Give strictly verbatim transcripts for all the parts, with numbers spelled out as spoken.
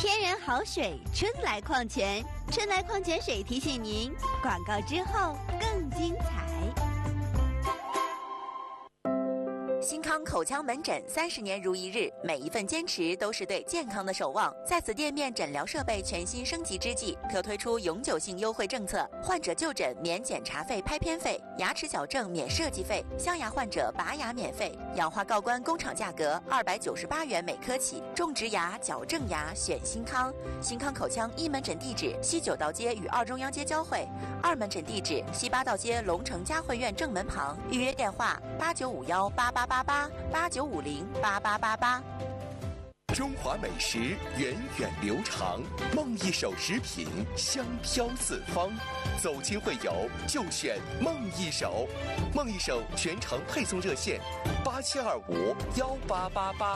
天然好水，春来矿泉，春来矿泉水提醒您，广告之后更精彩。 新康口腔门诊三十年如一日，每一份坚持都是对健康的守望。在此店面诊疗设备全新升级之际，特推出永久性优惠政策：患者就诊免检查费、拍片费，牙齿矫正免设计费，镶牙患者拔牙免费，氧化锆关工厂价格二百九十八元每颗起。种植牙、矫正牙选新康。新康口腔一门诊地址：西九道街与二中央街交汇；二门诊地址：西八道街龙城嘉汇苑正门旁。预约电话：八九五幺八八八八八九五零八八八八。 中华美食源远流长，梦一手食品香飘四方。走亲会友就选梦一手，梦一手全程配送热线：八七二五幺八八八。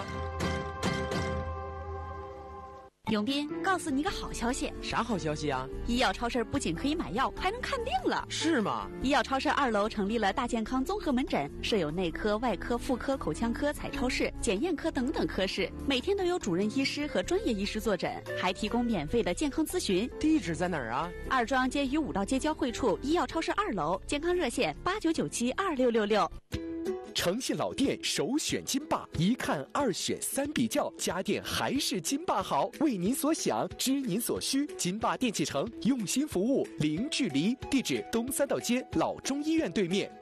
永斌，告诉你个好消息。 啥好消息啊？ 医药超市不仅可以买药，还能看病了。 是吗？ 医药超市二楼成立了大健康综合门诊，设有内科、外科、妇科、口腔科、彩超室、检验科等等科室，每天都有主任医师和专业医师坐诊，还提供免费的健康咨询。 地址在哪儿啊？ 二中央街与五道街交汇处，医药超市二楼，健康热线八九九七二六六六。 诚信老店首选金霸，一看二选三比较，家电还是金霸好。为您所想，知您所需，金霸电器城用心服务，零距离。地址：东三道街老中医院对面。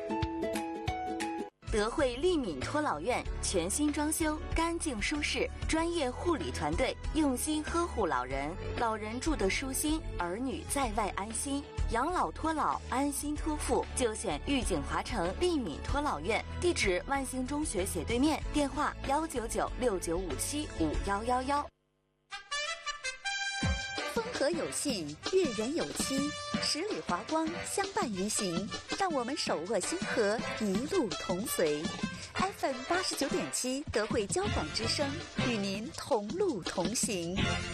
德惠利敏托老院全新装修，干净舒适，专业护理团队用心呵护老人，老人住得舒心，儿女在外安心。养老托老，安心托付，就选御景华城利敏托老院。地址：万兴中学斜对面。电话：幺九九六九五七五幺幺幺。 风和有信，月圆有期，十里华光相伴于行，让我们手握星河，一路同随。F M 八十九点七，德惠交广之声，与您同路同行。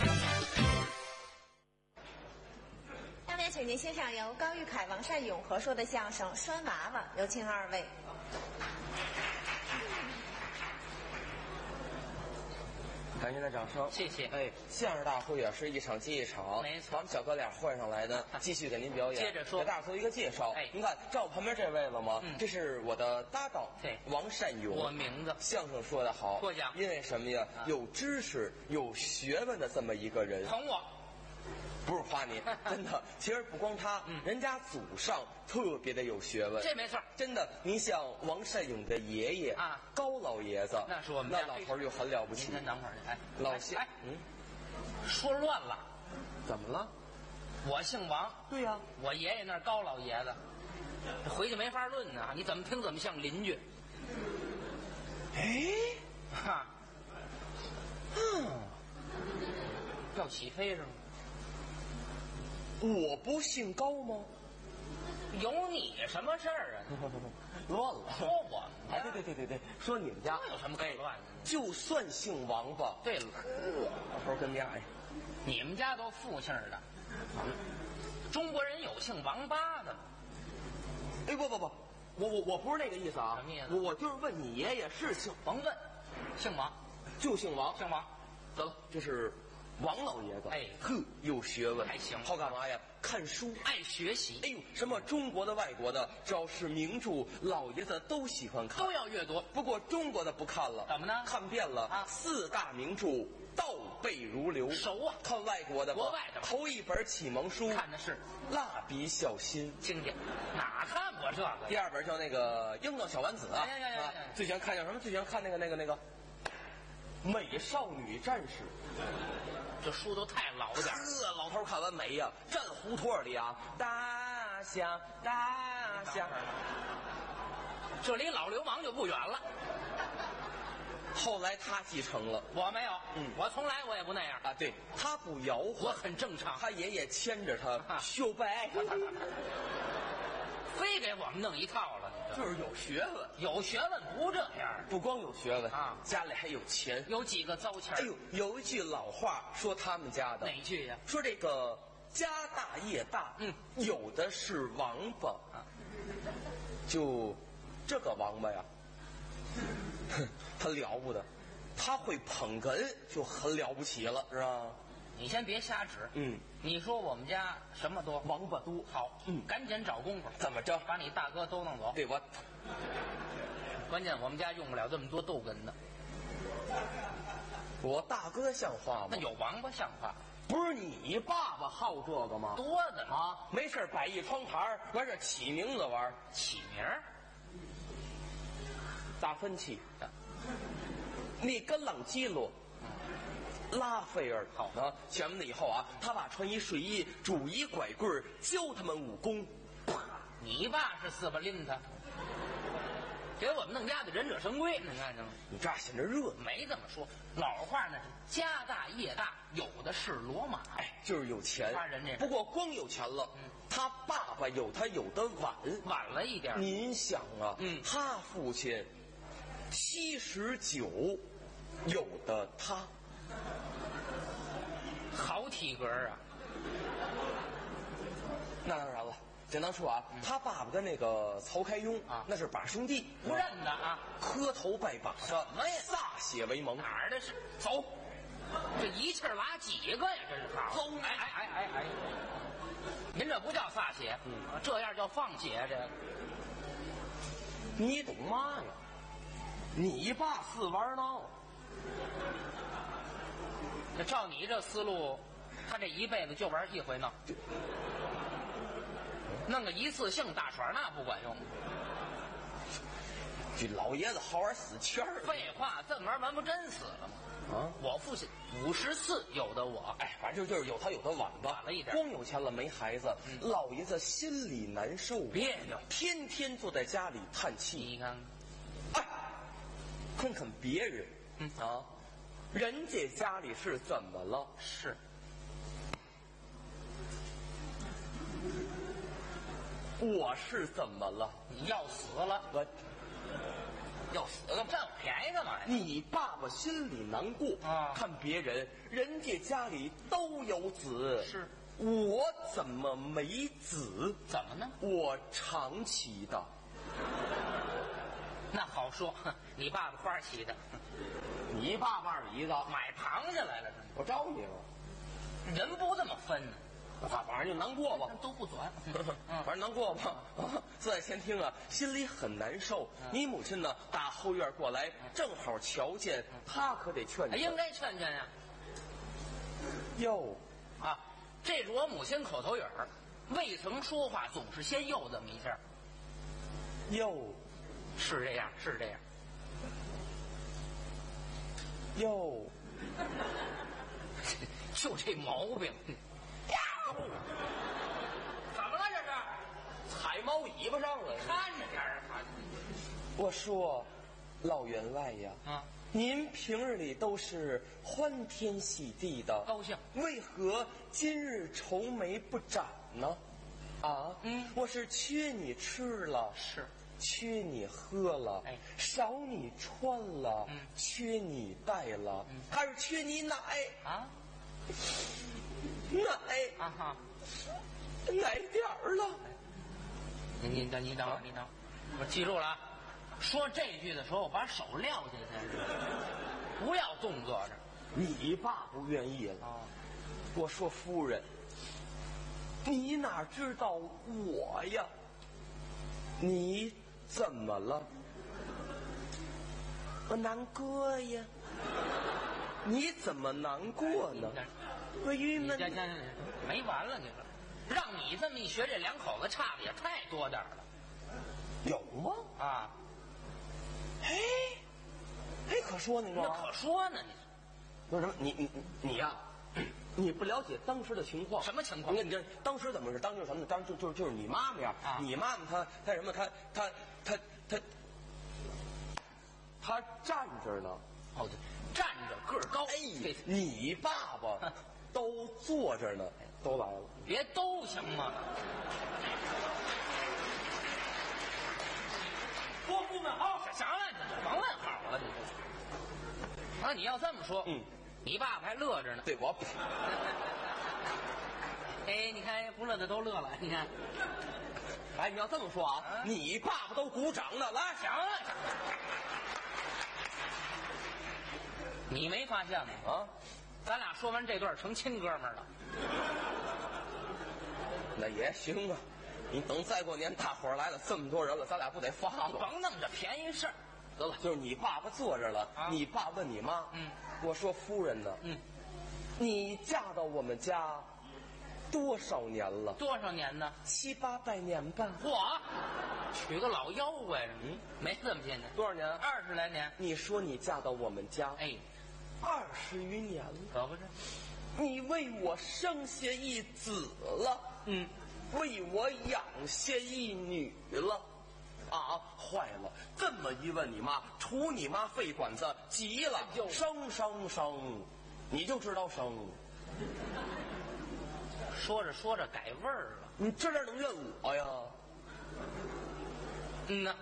下面请您欣赏由高玉凯、王善勇合说的相声《拴娃娃》，有请二位。 感谢的掌声， 谢谢。 哎，相声大会啊是一场接一场， 没错。 把我们小哥俩换上来呢，继续给您表演。 接着说， 给大家做一个介绍。 哎， 您看站我旁边这位了吗？ 嗯， 这是我的搭档， 对， 王善勇。 我名字。 相声说得好， 过奖。 因为什么呀？啊、有知识、有学问的这么一个人。 捧我。 不是夸你，真的。其实不光他，嗯，人家祖上特别的有学问， 这没错。 真的，你像王善勇的爷爷啊， 高老爷子， 那是我们那老头就很了不起。 您等会儿，哎， 老先， 哎， 嗯， 说乱了， 怎么了？ 我姓王。 对呀、啊， 我爷爷那高老爷子，回去没法论呢。你怎么听怎么像邻居。 哎， 哈，嗯，要起飞是吗？ 我不姓高吗？ 有你什么事儿啊？ 乱了， 说我们哎，对对对对对，说你们家有什么可以乱的？ 就算姓王吧。 对了， 老头跟家呀， 你们家都复姓的，中国人有姓王八的。 哎，不不不，我我我不是那个意思啊。 什么意思？ 我我就是问你爷爷是姓， 甭问，姓王， 就姓王， 姓王。 得了，就是。王老爷子， 哎， 呵，有学问， 还行。 好干嘛呀？看书， 爱学习。 哎呦，什么中国的、外国的，只要是名著，老爷子都喜欢看， 都要阅读。 不过中国的不看了， 怎么呢？ 看遍了啊， 四大名著倒背如流， 熟啊。 看外国的吧， 国外的吧， 头一本启蒙书看的是《 蜡笔小新》， 经典，哪看过这个？ 第二本叫那个《樱桃小丸子》啊， 哎呀呀呀！ 最喜欢看叫什么？最喜欢看那个那个那个《美少女战士》。 这书都太老点儿。 这老头看完没呀？站胡同里啊，大象大象， 这离老流氓就不远了。 后来他继承了， 我没有， 嗯， 我从来我也不那样啊。对，他不摇晃， 我很正常。 他爷爷牵着他修白， 非给我们弄一套了， 就是有学问， 有学问不这样， 不光有学问啊， 家里还有钱， 有几个糟钱。 哎呦，有一句老话说他们家的哪句呀？ 说这个家大业大， 嗯， 有的是王八啊，就这个王八呀，他了不得， 他会捧哏就很了不起了，是吧？ 你先别瞎指。 嗯， 你说我们家什么多？ 王八多。 好， 嗯， 赶紧找功夫。 怎么着？ 把你大哥都弄走。 对，我。 关键我们家用不了这么多逗哏的。 我大哥像话吗？ 那有王八像话。 不是你爸爸好这个吗？ 多的啊，没事摆一窗台完事起名字玩。 起名儿？ 达芬奇、米格朗基罗、拉斐尔。好呢，写完了以后啊，他爸穿一睡衣，拄一拐棍，教他们武功。 你爸是斯巴林他，给我们弄家的忍者神龟，你看见吗？ 你这显着热， 没这么说。老话那是家大业大，有的是骡马。 哎，就是有钱。 夸人家。 不过光有钱了，嗯，他爸爸有他有的晚， 晚了一点。 您想啊， 嗯， 他父亲七十九，有的他好体格啊。 那当然了。简单说啊，嗯、他爸爸跟那个曹开庸啊，那是把兄弟， 不认得啊， 磕头拜把子，什么呀？歃血为盟。 哪儿的是？走，这一气拉几个呀？这是好。走！哎哎哎哎哎，您这不叫歃血，嗯，这样叫放血。这你懂嘛呀？你爸是玩闹。 那照你这思路，他这一辈子就玩一回闹。弄个一次性大耍那不管用。 这老爷子好玩死欠儿。 废话，这么玩完不真死了吗？啊！我父亲五十四有的我， 哎，反正就是有他有的晚吧， 晚了一点。 光有钱了没孩子，嗯、老爷子心里难受， 别扭， 天天坐在家里叹气。 你看， 哎，看看别人，嗯啊，人家家里是怎么了？ 是。 我是怎么了？ 你要死了！ 我要死了，占我便宜干嘛呀？ 你爸爸心里难过啊！看别人，人家家里都有子， 是我怎么没子？ 怎么呢？ 我长期的。 那好说，你爸爸花旗的， 你爸爸二姨子买螃蟹来了， 我招你了。 人不这么分呢。 反正就难过吧， 都不转， 反正难过吧。坐在前厅啊，心里很难受。你母亲呢，打后院过来，正好瞧见，他可得劝劝。 应该劝劝呀。 哟， 啊，这是我母亲口头语儿，未曾说话，总是先又这么一下。 哟， 是这样，是这样。 哟， 就这毛病。怎么了这是？ 踩猫尾巴上了， 看着点儿。 我说，老员外呀，啊，您平日里都是欢天喜地的， 高兴， 为何今日愁眉不展呢？啊，嗯，我是缺你吃了， 是， 缺你喝了，哎，少你穿了，嗯，缺你戴了，嗯，还是缺你奶啊？ 奶啊哈， 奶点儿了。 你你等你等会儿，你等会儿，我记住了啊！说这句的时候，把手撂下去，不要动作着。 你爸不愿意了。啊，我说夫人，你哪知道我呀？你怎么了？我难过呀。你怎么难过呢？我郁闷。 行行行，没完了，你说，让你这么一学，这两口子差的也太多点了。 有吗？ 啊， 哎，哎，可说呢，你那可说呢，你说什么？你你你呀，你不了解当时的情况。 什么情况？ 你看你这当时怎么回事？当时什么？当时就就就是你妈妈呀，啊、你妈妈她她什么？她她她她她站着呢。 哦，对，站着个儿高。 哎，你爸爸都坐着呢，都来了。 别都行吗？国父们好，行了，你甭问好了，你这。啊，你要这么说，嗯，你爸爸还乐着呢。 对，我。 哎，你看不乐的都乐了，你看。 哎，你要这么说啊，啊你爸爸都鼓掌呢，来， 行了。 你没发现吗？ 啊， 咱俩说完这段成亲哥们儿了。 那也行啊。你等再过年，大伙儿来了，这么多人了，咱俩不得发吗？ 甭弄这便宜事儿。 得了，就是你爸爸坐着了， 啊、 你爸问你妈， 嗯， 我说夫人呢， 嗯， 你嫁到我们家多少年了？ 多少年呢？ 七八百年吧。 嚯，娶个老妖怪，嗯，没这么些年。 多少年？ 二十来年。 你说你嫁到我们家， 哎， 二十余年了， 可不是？ 你为我生下一子了， 嗯， 为我养下一女了。啊，坏了！这么一问你妈，杵你妈肺管子急了，生生生，你就知道生。 说着说着改味儿了， 你这点能怨我呀？ 嗯呐，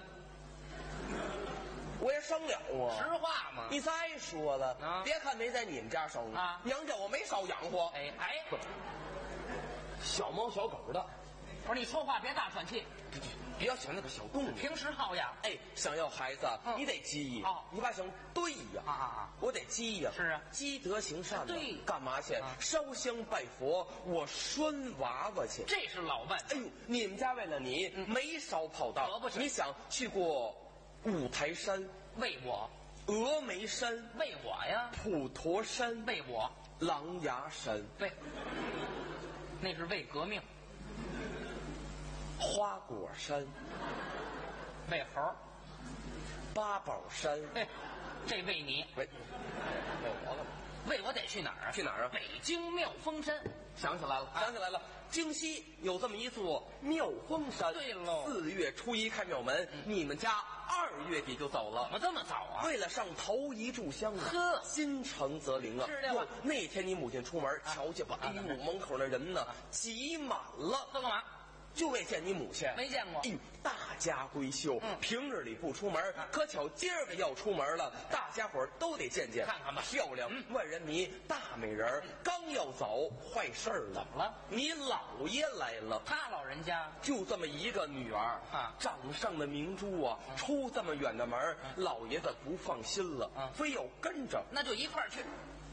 我也生了啊。 实话嘛。 你再说了， 啊， 别看没在你们家生啊， 娘家我没少养活。 哎哎， 小猫小狗的。 不是你说话别大喘气。 比较喜欢那个小动物， 平时好养。 哎，想要孩子，嗯、你得积哦， 你爸想对呀， 啊啊啊， 我得积呀， 是啊， 积德行善。 对， 干嘛去？ 啊、 烧香拜佛，我拴娃娃去。 这是老万。 哎呦，你们家为了你、嗯、没少跑道。 可不是。 你想去过五台山？ 为我。 峨眉山？ 为我呀。 普陀山？ 为我。 狼牙山？ 为。那是为革命。 花果山， 喂猴； 八宝山， 哎，这喂你， 喂，喂我干嘛？ 喂我得去哪儿啊？ 去哪儿啊？ 北京妙峰山。 想起来了，想起来了，京西有这么一座妙峰山。 对喽， 四月初一开庙门，嗯、你们家二月底就走了。 怎么这么早啊？ 为了上头一炷香啊！ 呵， 心诚则灵啊！ 是的吧？ 那天你母亲出门，瞧去吧，哎呦，门口那人呢，挤满了。 都干嘛？ 就为见你母亲， 没见过。 哎呦，大家闺秀，嗯、平日里不出门，嗯、可巧今儿个要出门了，大家伙都得见见， 看看吧， 漂亮，嗯、万人迷，大美人儿。刚要走，坏事儿了， 怎么了？ 你姥爷来了。 他老人家就这么一个女儿， 啊， 掌上的明珠啊，嗯、出这么远的门，嗯、老爷子不放心了， 嗯、 非要跟着。 那就一块儿去。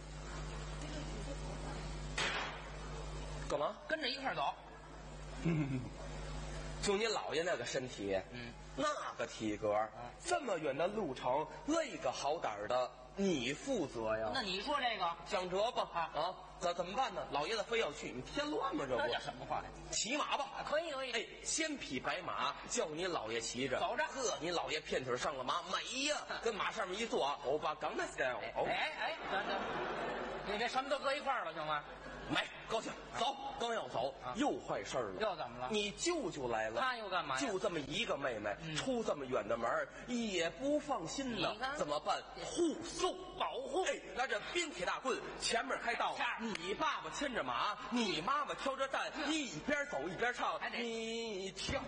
干嘛？ 跟着一块儿走。 嗯。就你姥爷那个身体， 嗯， 那个体格，嗯、这么远的路程，累个好歹的，你负责呀？ 那你说这个想辙吧？啊啊，怎怎么办呢？老爷子非要去，你添乱吗？这不？ 这什么话呀？ 骑马吧， 可以可以。 哎，先匹白马，叫你姥爷骑着， 走着。 呵，你姥爷片腿上了马，美呀！跟马上面一坐，欧巴刚那 style。 哎哎，等等，你这什么都搁一块儿了，行吗？ 没高兴，走，刚要走， 啊、 又坏事了。 又怎么了？ 你舅舅来了。 他又干嘛呀？ 就这么一个妹妹， 嗯、 出这么远的门，也不放心呢。怎么办？护送保护。 哎，拿着鞭铁大棍，前面开道，你爸爸牵着马，你妈妈挑着担，一边走一边唱，你跳。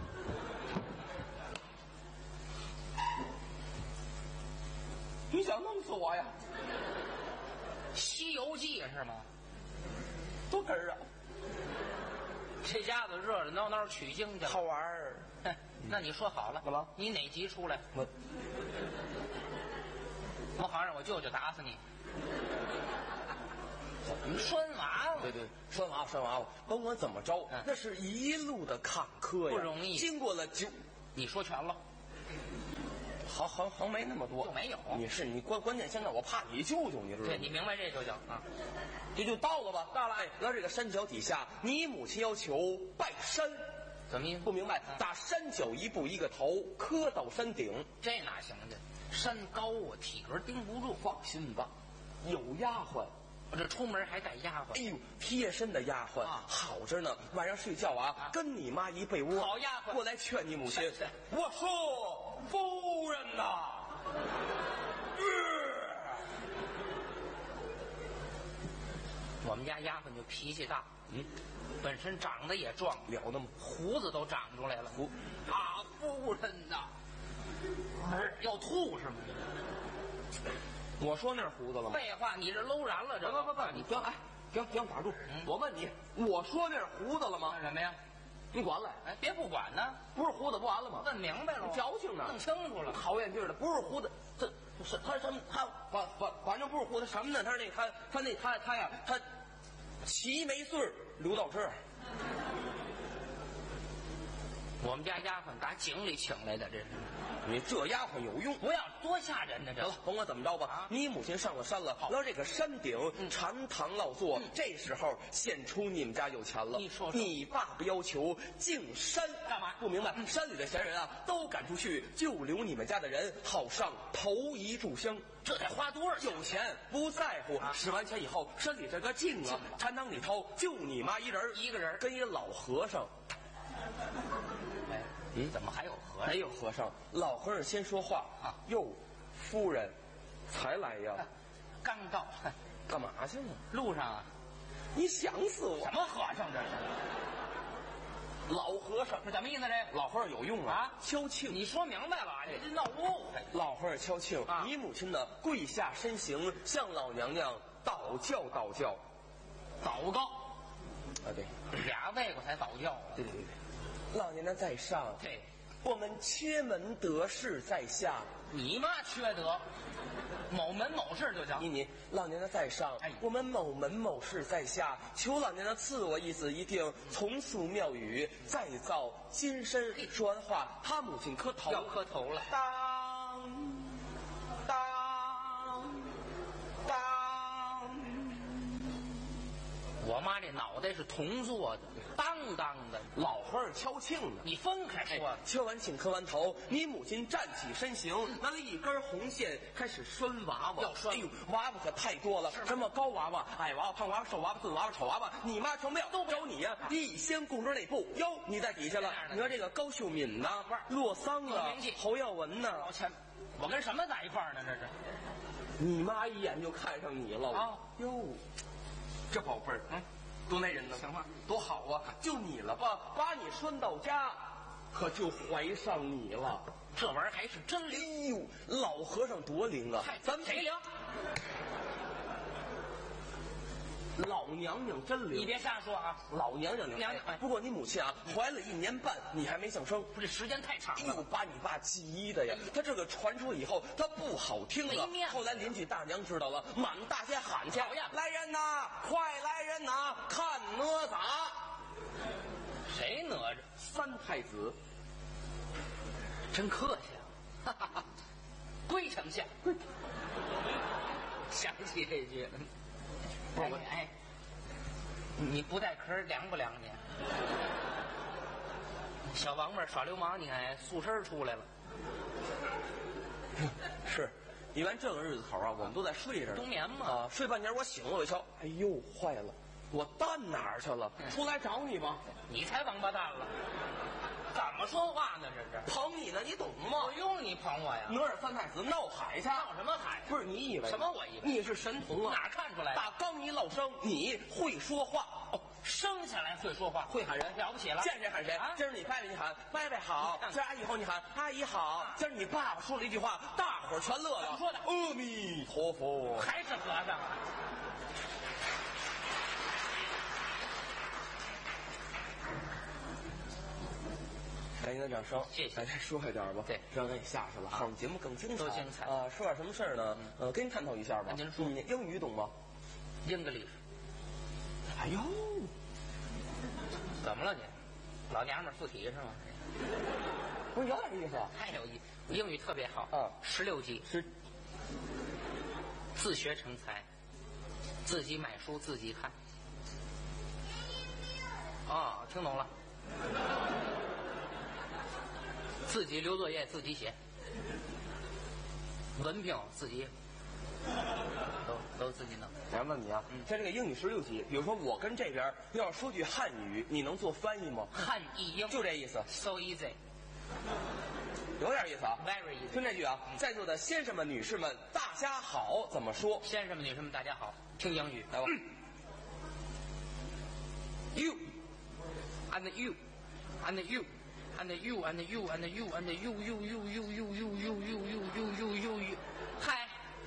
你想弄死我呀？ 《西游记》是吗？ 多哏儿啊！ 这家子热热闹闹取经去了， 好玩儿。 那你说好了， 干嘛？ 你哪集出来？ 我我好让我舅舅打死你。拴娃娃， 对对，拴娃娃，拴娃娃，甭管怎么着， 嗯、 那是一路的坎坷呀， 不容易。 经过了九， 你说全了。 好好好，没那么多， 就没有。 你是你关关键现在我怕你舅舅，你知道吗？ 对，你明白这就行啊。 这就到了吧？ 到了。 哎，那这个山脚底下，你母亲要求拜山， 怎么意思？ 不明白？ 嗯、 打山脚一步一个头，磕到山顶， 这哪行去？山高啊，体格盯不住。 放心吧，有丫鬟。 我这出门还带丫鬟。 哎呦，贴身的丫鬟，啊、好着呢。晚上睡觉啊，啊跟你妈一被窝。 好丫鬟， 过来劝你母亲。我说，夫人呐、呃， 我们家丫鬟就脾气大， 嗯， 本身长得也壮， 了得吗？ 胡子都长出来了。 胡啊，夫人呐，要吐是吗？ 我说那是胡子了吗？ 废话，你这搂燃了这。 不不不，你不要哎，别别打住！ 嗯、 我问你，我说那是胡子了吗？ 什么呀？ 你管了？ 哎，别不管呢， 不是胡子不完了吗？ 问明白了， 矫情呢， 弄清楚了。 讨厌劲儿的，不是胡子，这是他什么？他反反反正不是护他什么呢？他是那他他那他他呀他齐眉穗刘道志。 我们家丫鬟打井里请来的，这是。 你这丫鬟有用， 不要多吓人呢！这得了，甭管怎么着吧，啊、你母亲上了山了，到这个山顶、嗯、禅堂落座、嗯，这时候现出你们家有钱了。 你说说， 你爸爸要求进山干嘛？ 不明白？嗯、山里的闲人啊，都赶出去，就留你们家的人好上头一炷香。 这得花多少钱？ 有钱不在乎，啊、使完钱以后，山里这个静啊，禅堂里头就你妈一人， 一个人跟一老和尚。 哎，嗯，怎么还有和尚？ 没有和尚，老和尚先说话啊。哟，夫人，才来呀？啊、 刚到。 干嘛去了？ 路上啊。 你想死我！ 什么和尚这是？ 老和尚， 这怎么意思？这老和尚有用啊！啊敲磬， 你说明白了，你这闹误会。 老和尚敲磬啊！ 你母亲呢？跪下身行，向老娘娘祷教祷教， 祷告。 啊，对， 俩位过才祷教。 对对对对，老娘娘在上， 对， 我们缺门得势在下。 你妈缺德，某门某事就行。 你你老娘娘在上，哎，我们某门某事在下，求老娘娘赐我一子一定，重塑庙宇，再造金身。说完话，他母亲磕头， 要磕头了。 当当当， 我妈这脑袋是铜做的，当当的。 老和尚敲磬呢， 你分开说。 哎、敲完磬磕完头，你母亲站起身形，拿了一根红线开始拴娃娃。 要拴？ 哎呦，娃娃可太多了，什么高娃娃、矮娃娃、胖娃娃、瘦娃娃、钝娃娃、丑娃娃，你妈全没有，都找你呀、啊！一先供着那步，哟，你在底下了。你说这个高秀敏呐，洛桑啊，侯耀文呐， 我前，我跟什么在一块儿呢？这是。 你妈一眼就看上你了啊！哟，这宝贝儿，嗯。多耐人呢，行话多好啊！就你了吧，把你拴到家，可就怀上你了。 这玩意儿还是真灵！ 哎呦，老和尚多灵啊！ 咱们谁灵？ 老娘娘真灵！ 你别瞎说啊！ 老娘娘灵。 娘娘， 不过你母亲啊，怀了一年半，你还没降生， 不是时间太长了。 哎呦，把你爸急的呀！他这个传出以后，他不好听了。后来邻居大娘知道了，满大街喊去：“来人呐，快来人呐，看哪吒！” 谁哪吒？ 三太子。 真客气啊！哈哈哈，归丞相。想起这句。不是哎，你不带壳凉不凉去？小王八耍流氓，你看素身出来了。 是，一般这个日子口啊，我们都在睡着。 冬眠嘛。 啊，睡半截我醒了，我一瞧，哎呦，坏了，我蛋哪儿去了？嗯、出来找你吧。 你才王八蛋了。怎么说话呢？这是捧你呢，你懂吗？ 不用你捧我呀！ 哪吒三太子闹海去， 闹什么海？ 不是你以为什么？我以为你是神童啊！ 哪看出来？ 打刚一落生，你会说话哦，生下来会说话， 会喊人， 了不起了！ 见谁喊谁啊！今儿你伯伯你喊伯伯好，今儿以后你喊阿姨好，今儿你爸爸说了一句话，大伙儿全乐了。 怎么说的？ 阿弥陀佛， 还是和尚啊！ 感谢掌声， 谢谢。 咱再说一点吧，对，让咱也下去了，后面节目更精彩， 都精彩啊！说点什么事儿呢？呃，跟您探讨一下吧。 您说， 你英语懂吗？ 英格里。 哎呦， 怎么了你？老娘们附体是吗？ 不是有点意思， 太有意思。英语特别好啊， 十六级是自学成才，自己买书自己看。啊，听懂了。自己留作业自己写，文凭自己都都自己弄。 我问你啊，嗯，像这个英语十六级，比如说我跟这边要说句汉语，你能做翻译吗？ 汉译英就这意思 ，so easy， 有点意思啊 ，very easy。 听这句啊，在座的先生们、女士们，大家好，怎么说？ 先生们、女士们，大家好，听英语，来吧。嗯、you and you and you。And you and you and you and you you you you you you you you you you you you you， 嗨！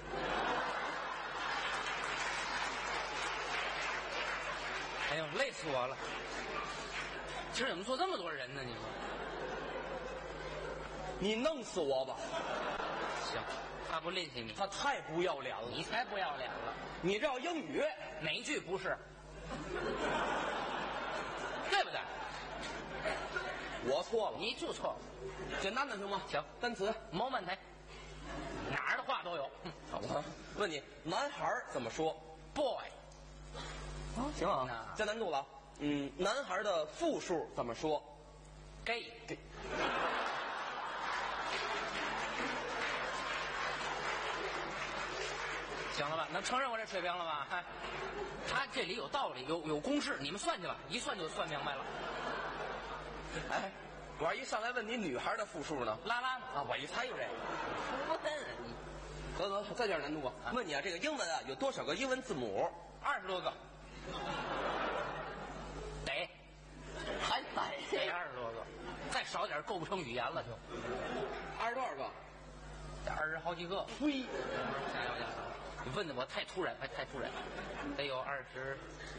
哎呦，累死我了！今儿怎么坐这么多人呢？你说？ 你弄死我吧！ 行，他不吝惜你， 他太不要脸了。 你才不要脸了。 你这要英语哪句不是？对不对？ 我错了， 你就错了。 简单的行吗？ 行， 单词没问题，哪儿的话都有。 好吧，问你，男孩怎么说 ？boy。 啊，行啊，加难度了。嗯，男孩的复数怎么说 ？gay。gay。行了吧？能承认我这水平了吧？哎，他这里有道理，有有公式，你们算去吧，一算就算明白了。 哎，我要一上来问你女孩的复数呢？ 拉拉嘛。 啊，我一猜就这个。 不笨， 得得，再加点难度啊！问你啊，这个英文啊有多少个英文字母？ 二十多个。得， 还得得二十多个，再少点构不成语言了就。 二十多少个？ 二十好几个。 呸！ 加油加油！你问的我太突然，还太突然，得有二十，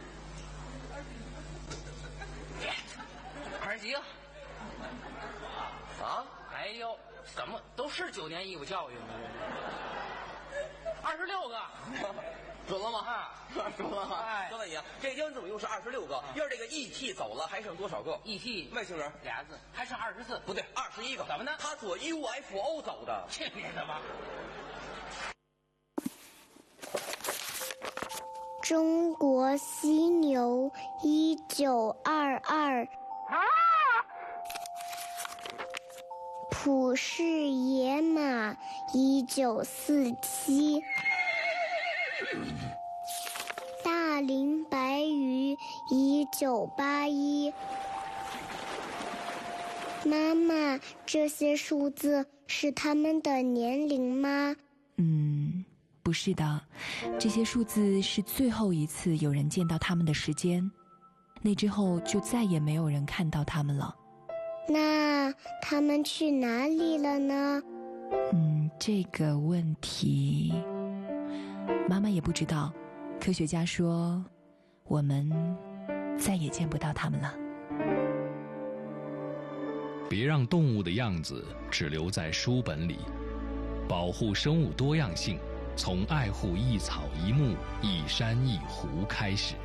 二十几个。 啊？ 哎呦，怎么都是九年义务教育吗？二十六个。 准了吗？ 啊， 准了吗？ 哎， 再问你啊，这个英文字母又是二十六个，要是这个 E T 走了，还剩多少个 ？E T 外星人俩字，还剩二十四。 不对，二十一个。 怎么呢？ 他坐 U F O 走的。 去你的吧！ 中国犀牛一九二二。普氏野马一九四七。大林白鱼一九八一。妈妈，这些数字是他们的年龄吗？ 嗯，不是的，这些数字是最后一次有人见到他们的时间，那之后就再也没有人看到他们了。 那他们去哪里了呢？ 嗯，这个问题妈妈也不知道。科学家说，我们再也见不到他们了。 别让动物的样子只留在书本里，保护生物多样性，从爱护一草一木、一山一湖开始。